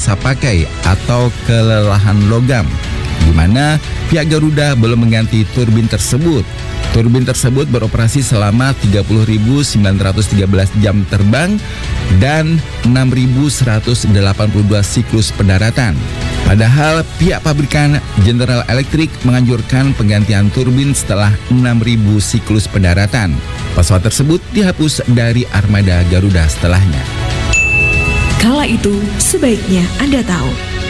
masa pakai atau kelelahan logam, di mana pihak Garuda belum mengganti turbin tersebut. Turbin tersebut beroperasi selama 30.913 jam terbang dan 6.182 siklus pendaratan. Padahal pihak pabrikan General Electric menganjurkan penggantian turbin setelah 6.000 siklus pendaratan. Pesawat tersebut dihapus dari armada Garuda setelahnya. Kala itu sebaiknya Anda tahu.